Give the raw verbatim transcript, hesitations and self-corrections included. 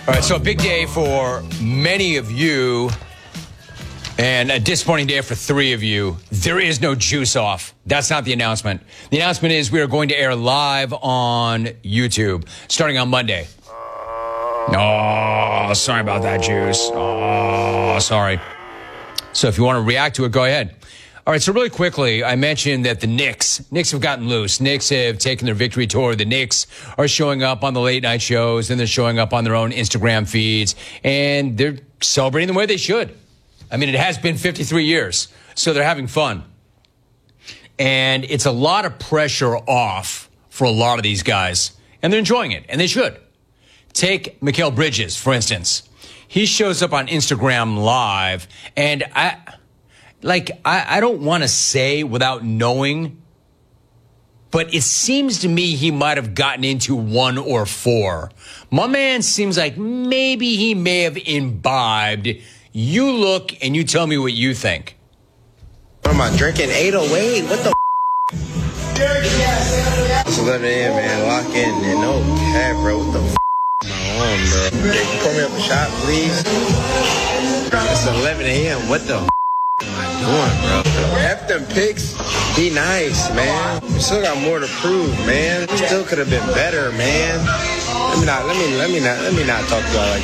All right, so a big day for many of you and a disappointing day for three of you. There is no juice off. That's not the announcement. The announcement is we are going to air live on YouTube starting on Monday. Oh, sorry about that, Juice. Oh, sorry. So if you want to react to it, go ahead. All right, so really quickly, I mentioned that the Knicks, Knicks have gotten loose. Knicks have taken their victory tour. The Knicks are showing up on the late night shows, and they're showing up on their own Instagram feeds, and they're celebrating the way they should. I mean, it has been fifty-three years, so they're having fun. And it's a lot of pressure off for a lot of these guys, and they're enjoying it, and they should. Take Mikal Bridges, for instance. He shows up on Instagram Live, and I... Like, I, I don't want to say without knowing, but it seems to me he might have gotten into one or four. My man seems like maybe he may have imbibed. You look and you tell me what you think. What am I drinking? eight oh eight? What the f***? It's eleven a.m., man. Lock in. And no cap, bro. What the f***? My arm, bro. Hey, you pour me up a shot, please? It's eleven a.m. What the f***? What am I doing, bro? F them picks. Be nice, man. We still got more to prove, man. Still could have been better, man. Let me not. Let me. Let me not. Let me not talk to y'all like.